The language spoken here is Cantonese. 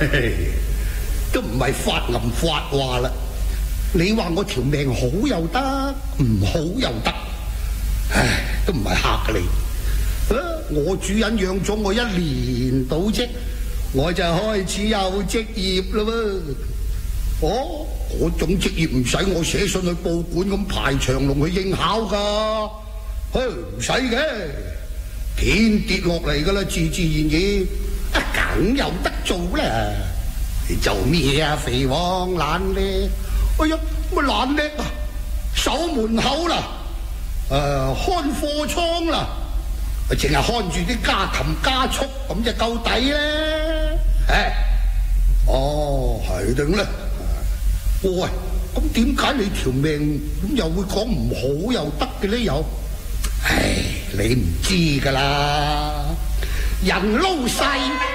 都唔係發臨發話啦。你話我條命好又得，唔好又得，唉，都唔係嚇你。我主人養咗我1年到啫，我就開始有職業啦喎。嗰種職業唔使我寫信去報館咁排長龍去應考噶，唔使嘅，天跌落嚟噶啦，自自然然，梗有得做啦。你做咩啊，肥王懶叻？哎呀，乜懶叻啊？守門口啦，看貨倉啦，淨係看住啲家禽家畜咁就夠抵啦。係定咧？喂，咁點解你條命咁又會講唔好又得嘅咧？又，你唔知噶啦，人撈世。